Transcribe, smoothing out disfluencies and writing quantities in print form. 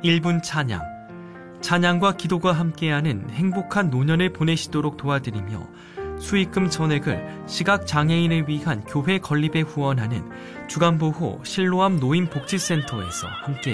1분 찬양, 찬양과 기도가 함께하는 행복한 노년을 보내시도록 도와드리며 수익금 전액을 시각장애인을 위한 교회 건립에 후원하는 주간보호 실로암 노인복지센터에서 함께